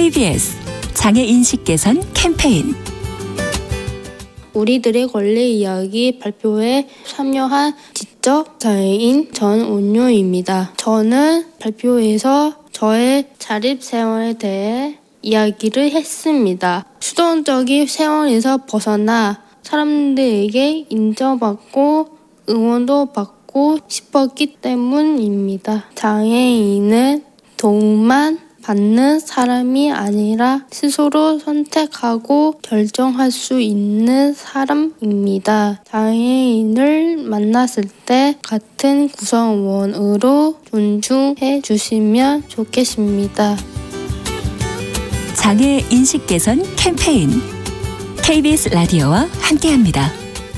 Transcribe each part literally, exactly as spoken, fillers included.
케이비에스 장애인식 개선 캠페인. 우리들의 권리 이야기 발표에 참여한 지적 장애인 전운유입니다. 저는 발표에서 저의 자립생활에 대해 이야기를 했습니다. 수동적인 생활에서 벗어나 사람들에게 인정받고 응원도 받고 싶었기 때문입니다. 장애인은 도움만 받는 사람이 아니라 스스로 선택하고 결정할 수 있는 사람입니다. 장애인을 만났을 때 같은 구성원으로 존중해 주시면 좋겠습니다. 장애 인식 개선 캠페인. 케이비에스 라디오와 함께합니다.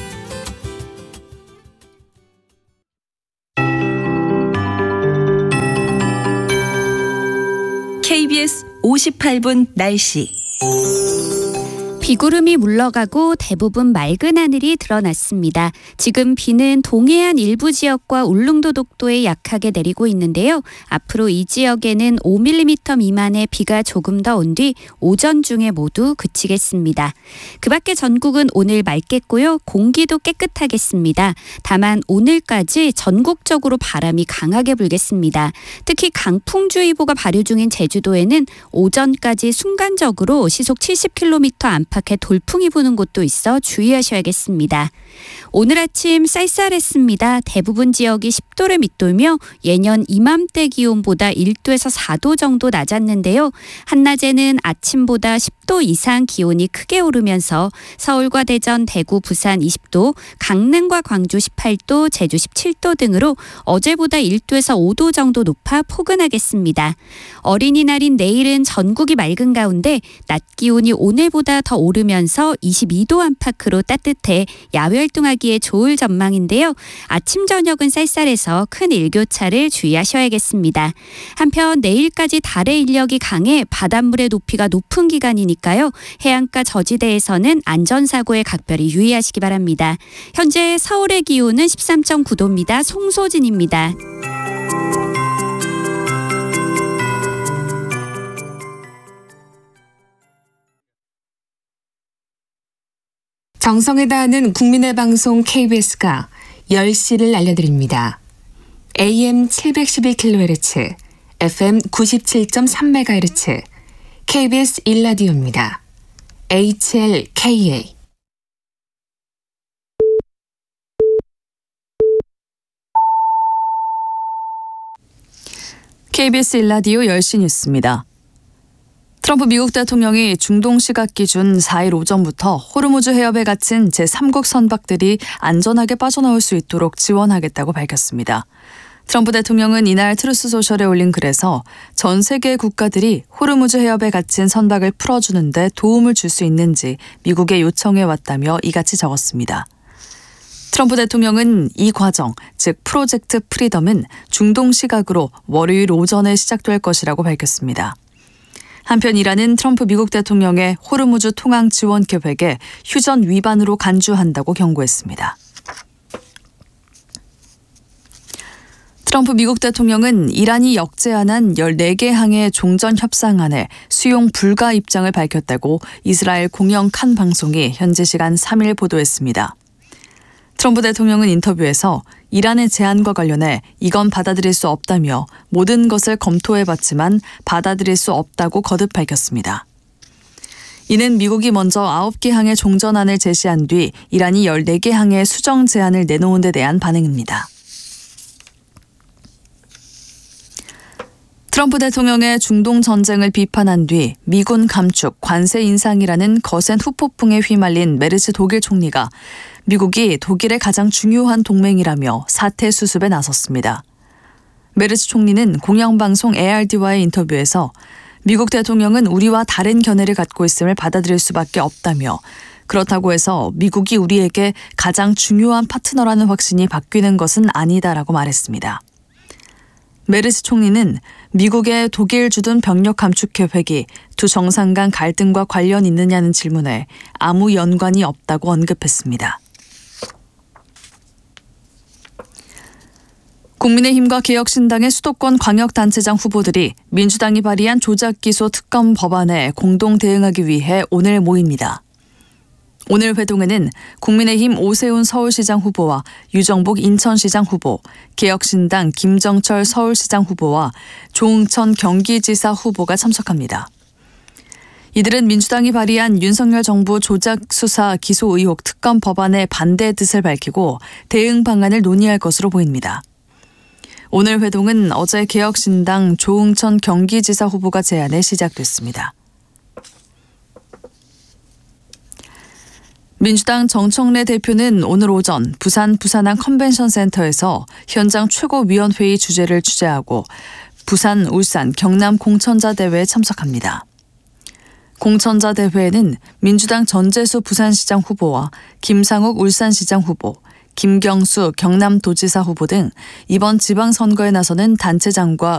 케이비에스 오십팔 분 날씨. 비구름이 물러가고 대부분 맑은 하늘이 드러났습니다. 지금 비는 동해안 일부 지역과 울릉도 독도에 약하게 내리고 있는데요. 앞으로 이 지역에는 오 밀리미터 미만의 비가 조금 더 온 뒤 오전 중에 모두 그치겠습니다. 그 밖에 전국은 오늘 맑겠고요. 공기도 깨끗하겠습니다. 다만 오늘까지 전국적으로 바람이 강하게 불겠습니다. 특히 강풍주의보가 발효 중인 제주도에는 오전까지 순간적으로 시속 칠십 킬로미터 안팎 밖에 돌풍이 부는 곳도 있어 주의하셔야겠습니다. 오늘 아침 쌀쌀했습니다. 대부분 지역이 십 도를 밑돌며 예년 이맘때 기온보다 일 도에서 사 도 정도 낮았는데요. 한낮에는 아침보다 십 도 이상 기온이 크게 오르면서 서울과 대전, 대구, 부산 이십 도, 강릉과 광주 십팔 도, 제주 십칠 도 등으로 어제보다 일 도에서 오 도 정도 높아 포근하겠습니다. 어린이날인 내일은 전국이 맑은 가운데 낮 기온이 오늘보다 더 오르면서 이십이 도 안팎으로 따뜻해 야외 활동하기에 좋을 전망인데요. 아침 저녁은 쌀쌀해서 큰 일교차를 주의하셔야겠습니다. 한편 내일까지 달의 인력이 강해 바닷물의 높이가 높은 기간이니까요. 해안가 저지대에서는 안전사고에 각별히 유의하시기 바랍니다. 현재 서울의 기온은 십삼 점 구 도입니다. 송소진입니다. 정성에 다하는 국민의 방송 케이비에스가 열 시를 알려드립니다. 에이엠 칠백십일 킬로헤르츠, 에프엠 구십칠 점 삼 메가헤르츠, 케이비에스 일 라디오입니다. 에이치엘케이에이. 케이비에스 일 라디오 열 시 뉴스입니다. 트럼프 미국 대통령이 중동 시각 기준 사 일 오전부터 호르무즈 해협에 갇힌 제삼국 선박들이 안전하게 빠져나올 수 있도록 지원하겠다고 밝혔습니다. 트럼프 대통령은 이날 트루스 소셜에 올린 글에서 전 세계 국가들이 호르무즈 해협에 갇힌 선박을 풀어주는 데 도움을 줄 수 있는지 미국에 요청해 왔다며 이같이 적었습니다. 트럼프 대통령은 이 과정, 즉 프로젝트 프리덤은 중동 시각으로 월요일 오전에 시작될 것이라고 밝혔습니다. 한편 이란은 트럼프 미국 대통령의 호르무즈 통항 지원 계획에 휴전 위반으로 간주한다고 경고했습니다. 트럼프 미국 대통령은 이란이 역제안한 열네 개 항의 종전 협상안에 수용 불가 입장을 밝혔다고 이스라엘 공영 칸 방송이 현지 시간 삼 일 보도했습니다. 트럼프 대통령은 인터뷰에서 이란의 제안과 관련해 이건 받아들일 수 없다며 모든 것을 검토해봤지만 받아들일 수 없다고 거듭 밝혔습니다. 이는 미국이 먼저 아홉 개 항의 종전안을 제시한 뒤 이란이 열네 개 항의 수정 제안을 내놓은 데 대한 반응입니다. 트럼프 대통령의 중동 전쟁을 비판한 뒤 미군 감축, 관세 인상이라는 거센 후폭풍에 휘말린 메르스 독일 총리가 미국이 독일의 가장 중요한 동맹이라며 사태 수습에 나섰습니다. 메르스 총리는 공영방송 에이알디와의 인터뷰에서 미국 대통령은 우리와 다른 견해를 갖고 있음을 받아들일 수밖에 없다며 그렇다고 해서 미국이 우리에게 가장 중요한 파트너라는 확신이 바뀌는 것은 아니다라고 말했습니다. 메르스 총리는 미국의 독일 주둔 병력 감축 계획이 두 정상 간 갈등과 관련 있느냐는 질문에 아무 연관이 없다고 언급했습니다. 국민의힘과 개혁신당의 수도권 광역단체장 후보들이 민주당이 발의한 조작기소 특검 법안에 공동 대응하기 위해 오늘 모입니다. 오늘 회동에는 국민의힘 오세훈 서울시장 후보와 유정복 인천시장 후보, 개혁신당 김정철 서울시장 후보와 조응천 경기지사 후보가 참석합니다. 이들은 민주당이 발의한 윤석열 정부 조작수사 기소 의혹 특검 법안에 반대 뜻을 밝히고 대응 방안을 논의할 것으로 보입니다. 오늘 회동은 어제 개혁신당 조응천 경기지사 후보가 제안해 시작됐습니다. 민주당 정청래 대표는 오늘 오전 부산 부산항 컨벤션센터에서 현장 최고위원회의 주재를 취재하고 부산, 울산, 경남 공천자 대회에 참석합니다. 공천자 대회에는 민주당 전재수 부산시장 후보와 김상욱 울산시장 후보, 김경수 경남도지사 후보 등 이번 지방선거에 나서는 단체장과